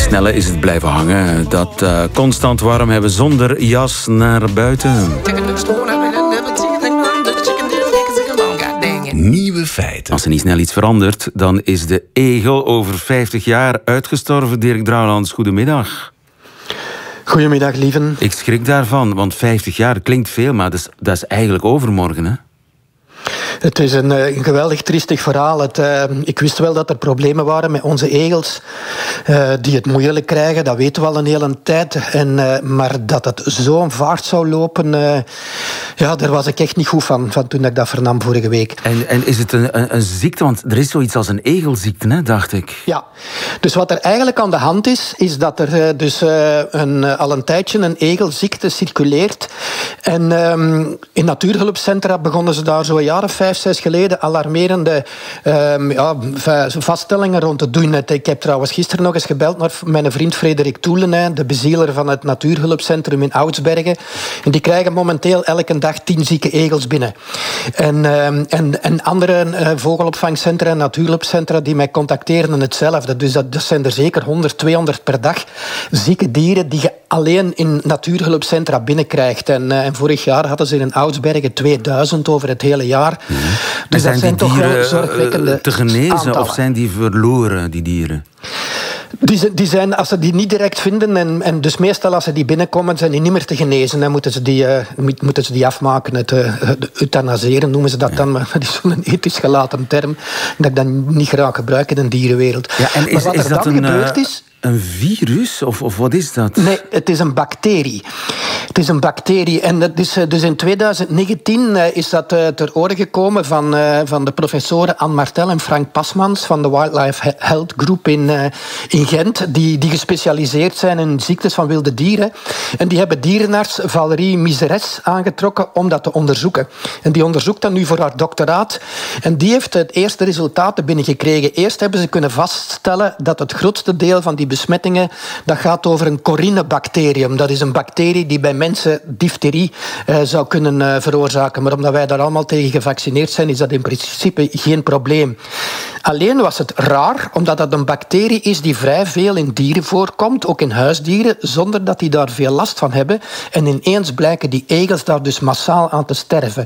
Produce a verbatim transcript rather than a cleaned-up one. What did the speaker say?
Snelle is het blijven hangen. Dat uh, constant warm hebben zonder jas naar buiten. Nieuwe feiten. Als er niet snel iets verandert, dan is de egel over vijftig jaar uitgestorven. Dirk Drouwlands, goedemiddag. Goedemiddag, lieven. Ik schrik daarvan, want vijftig jaar klinkt veel, maar dat is, dat is eigenlijk overmorgen, hè? Het is een, een geweldig triestig verhaal. Het, uh, ik wist wel dat er problemen waren met onze egels, uh, die het moeilijk krijgen, dat weten we al een hele tijd. En, uh, maar dat het zo'n vaart zou lopen, uh, ja, daar was ik echt niet goed van, van toen ik dat vernam vorige week. En, en is het een, een, een ziekte? Want er is zoiets als een egelziekte, hè, dacht ik. Ja, dus wat er eigenlijk aan de hand is, is dat er uh, dus, uh, een, uh, al een tijdje een egelziekte circuleert. En um, in natuurhulpcentra begonnen ze daar zo'n jaar of vijf, zes geleden alarmerende um, ja, vaststellingen rond te doen. Ik heb trouwens gisteren nog eens gebeld naar mijn vriend Frederik Toelen, de bezieler van het natuurhulpcentrum in Oudsbergen. En die krijgen momenteel elke dag tien zieke egels binnen. En, um, en, en andere uh, vogelopvangcentra en natuurhulpcentra die mij contacteren hetzelfde. Dus dat, dat zijn er zeker honderd, tweehonderd per dag zieke dieren die je alleen in natuurhulpcentra binnenkrijgt. En, uh, en vorig jaar hadden ze in Oudsbergen tweeduizend over het hele jaar. Ja. Dus zijn dat zijn die toch dieren wel zorgwekkende te genezen aantallen. Of zijn die verloren, die dieren? Die, die zijn, als ze die niet direct vinden, en, en dus meestal als ze die binnenkomen, zijn die niet meer te genezen. Dan moeten ze die, uh, moeten ze die afmaken, het uh, euthanaseren noemen ze dat ja. dan. Maar dat is zo'n ethisch gelaten term dat ik dan niet graag gebruik in een dierenwereld. Ja, en is, maar wat is er dat dan een, gebeurd is... Een virus? Of, of wat is dat? Nee, het is een bacterie. Het is een bacterie. En dat is, dus in twintig negentien is dat ter oren gekomen van, van de professoren Anne Martel en Frank Pasmans van de Wildlife Health Group in, in Gent, die, die gespecialiseerd zijn in ziektes van wilde dieren. En die hebben dierenarts Valérie Miseres aangetrokken om dat te onderzoeken. En die onderzoekt dat nu voor haar doctoraat. En die heeft het eerste resultaten binnengekregen. Eerst hebben ze kunnen vaststellen dat het grootste deel van die besmettingen, dat gaat over een Corinne-bacterium. Dat is een bacterie die bij mensen difterie uh, zou kunnen uh, veroorzaken. Maar omdat wij daar allemaal tegen gevaccineerd zijn, is dat in principe geen probleem. Alleen was het raar, omdat dat een bacterie is die vrij veel in dieren voorkomt, ook in huisdieren, zonder dat die daar veel last van hebben. En ineens blijken die egels daar dus massaal aan te sterven.